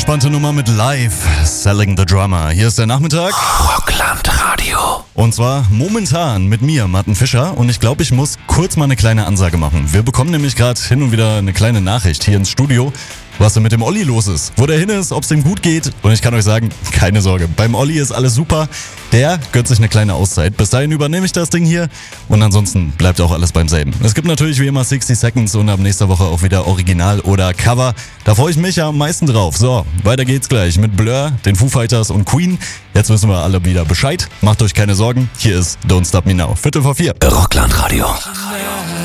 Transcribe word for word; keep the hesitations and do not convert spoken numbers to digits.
entspannte Nummer mit Live, Selling the Drummer. Hier ist der Nachmittag. Rockland Radio. Und zwar momentan mit mir, Martin Fischer. Und ich glaube, ich muss kurz mal eine kleine Ansage machen. Wir bekommen nämlich gerade hin und wieder eine kleine Nachricht hier ins Studio, was denn mit dem Olli los ist, wo der hin ist, ob es ihm gut geht. Und ich kann euch sagen, keine Sorge, beim Olli ist alles super. Der gönnt sich eine kleine Auszeit. Bis dahin übernehme ich das Ding hier und ansonsten bleibt auch alles beim selben. Es gibt natürlich wie immer sixty Seconds und ab nächster Woche auch wieder Original oder Cover. Da freue ich mich ja am meisten drauf. So, weiter geht's gleich mit Blur, den Foo Fighters und Queen. Jetzt wissen wir alle wieder Bescheid. Macht euch keine Sorgen. Hier ist Don't Stop Me Now. Viertel vor vier. Rockland Radio.